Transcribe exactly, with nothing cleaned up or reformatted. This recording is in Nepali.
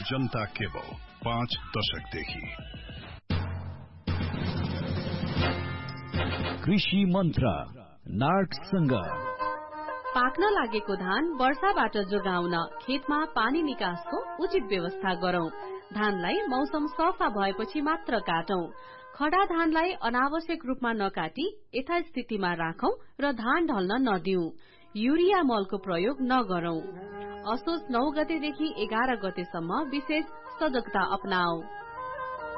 जनता केबल पाँच दशकदेखि। कृषि मन्त्र नार्कसँग। पाक्न लागेको धान वर्षाबाट जोगाउन खेतमा पानी निकासको उचित व्यवस्था गरौं। धानलाई मौसम सफा भएपछि मात्र काटौं। खडा धानलाई अनावश्यक रूपमा नकाटी यथास्थितिमा राखौं र धान ढल्न नदिऊ। युरिया मलको प्रयोग नगरौं। असोज नौ गतेदेखि एघार गतेसम्म विशेष सजगता अपनाऊ।